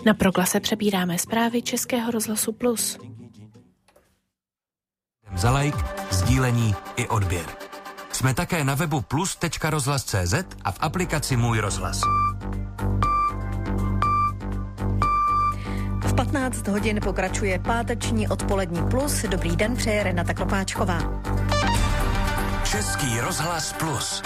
Na Proglase přebíráme zprávy Českého rozhlasu Plus. Za like, sdílení i odběr. Jsme také na webu plus.rozhlas.cz a v aplikaci Můj rozhlas. V 15 hodin pokračuje páteční odpolední Plus. Dobrý den, přeje Renata Kropáčková. Český rozhlas Plus.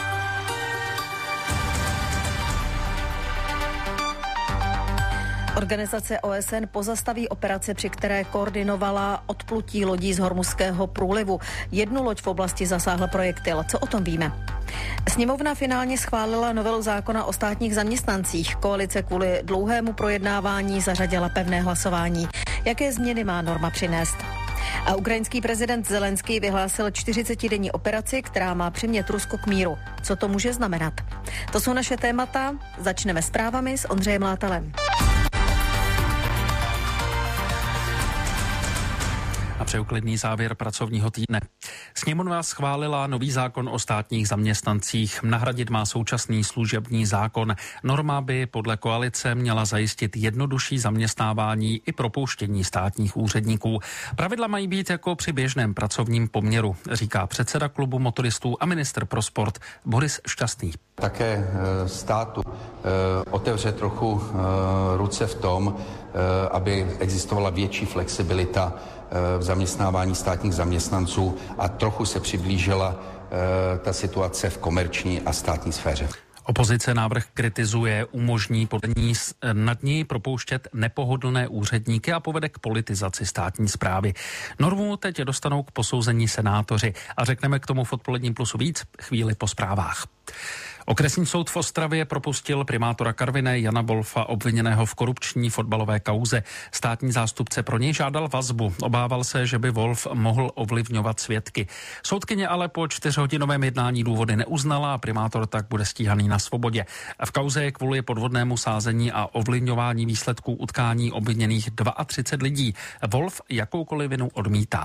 Organizace OSN pozastaví operaci, při které koordinovala odplutí lodí z Hormuzského průlivu. Jednu loď v oblasti zasáhl projektil. Co o tom víme? Sněmovna finálně schválila novelu zákona o státních zaměstnancích. Koalice kvůli dlouhému projednávání zařadila pevné hlasování. Jaké změny má norma přinést? A ukrajinský prezident Zelenský vyhlásil 40denní operaci, která má přimět Rusko k míru. Co to může znamenat? To jsou naše témata. Začneme zprávami s Ondřejem Látalem. A přeju klidný závěr pracovního týdne. Sněmovna schválila nový zákon o státních zaměstnancích. Nahradit má současný služební zákon. Norma by podle koalice měla zajistit jednodušší zaměstnávání i propouštění státních úředníků. Pravidla mají být jako při běžném pracovním poměru, říká předseda klubu motoristů a ministr pro sport Boris Šťastný. Také státu otevře trochu ruce v tom, aby existovala větší flexibilita v zaměstnávání státních zaměstnanců a trochu se přiblížila ta situace v komerční a státní sféře. Opozice návrh kritizuje, umožní nad ní propouštět nepohodlné úředníky a povede k politizaci státní správy. Normu teď dostanou k posouzení senátoři a řekneme k tomu v odpoledním Plusu víc chvíli po zprávách. Okresní soud v Ostravě propustil primátora Karviné Jana Wolfa, obviněného v korupční fotbalové kauze. Státní zástupce pro něj žádal vazbu. Obával se, že by Wolf mohl ovlivňovat svědky. Soudkyně ale po 4hodinovém jednání důvody neuznala a primátor tak bude stíhaný na svobodě. V kauze je kvůli podvodnému sázení a ovlivňování výsledků utkání obviněných 32 lidí. Wolf jakoukoliv vinu odmítá.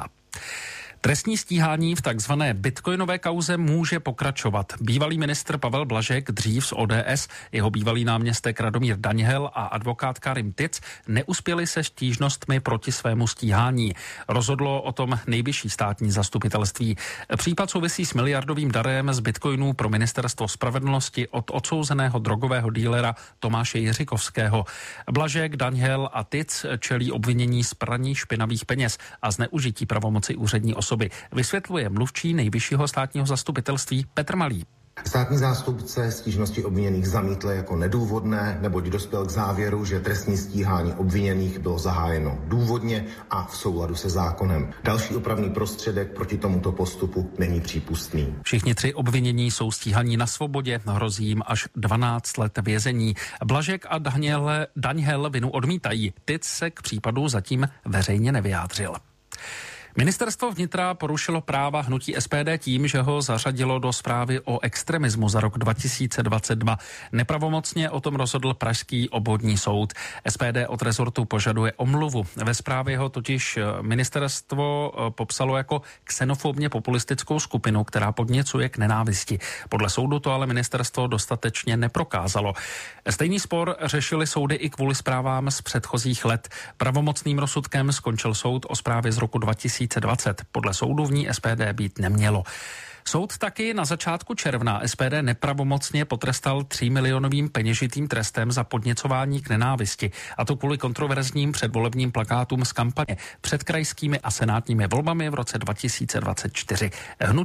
Trestní stíhání v takzvané bitcoinové kauze může pokračovat. Bývalý ministr Pavel Blažek, dřív z ODS, jeho bývalý náměstek Radomír Daňhel a advokát Karim Tic neuspěli se stížnostmi proti svému stíhání. Rozhodlo o tom nejvyšší státní zastupitelství. Případ souvisí s miliardovým darem z bitcoinů pro ministerstvo spravedlnosti od odsouzeného drogového dílera Tomáše Jiřikovského. Blažek, Daňhel a Tic čelí obvinění z praní špinavých peněz a zneužití pravomoci úřední osoby, vysvětluje mluvčí nejvyššího státního zastupitelství Petr Malý. Státní zástupce stížnosti obviněných zamítl jako nedůvodné, neboť dospěl k závěru, že trestní stíhání obviněných bylo zahájeno důvodně a v souladu se zákonem. Další opravný prostředek proti tomuto postupu není přípustný. Všichni 3 obvinění jsou stíhaní na svobodě, hrozí jim až 12 let vězení. Blažek a Daňhel vinu odmítají. Tic se k případu zatím veřejně nevyjádřil. Ministerstvo vnitra porušilo práva hnutí SPD tím, že ho zařadilo do zprávy o extremismu za rok 2022. Nepravomocně o tom rozhodl pražský obvodní soud. SPD od rezortu požaduje omluvu. Ve zprávě ho totiž ministerstvo popsalo jako xenofobně populistickou skupinu, která podněcuje k nenávisti. Podle soudu to ale ministerstvo dostatečně neprokázalo. Stejný spor řešili soudy i kvůli zprávám z předchozích let. Pravomocným rozsudkem skončil soud o zprávě z roku 2020. Podle soudu v ní SPD být nemělo. Soud taky na začátku června SPD nepravomocně potrestal 3 milionovým peněžitým trestem za podněcování k nenávisti. A to kvůli kontroverzním předvolebním plakátům z kampaně před krajskými a senátními volbami v roce 2024. Hnutí